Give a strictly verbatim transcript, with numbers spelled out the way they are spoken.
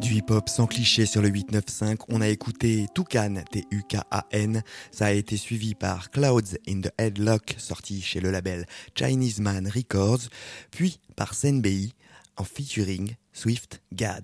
Du hip-hop sans cliché sur le huit neuf cinq, on a écouté Toucan, T U K A N, ça a été suivi par Clouds in the Headlock, sorti chez le label Chinese Man Records, puis par Senbei en featuring Swift Gad.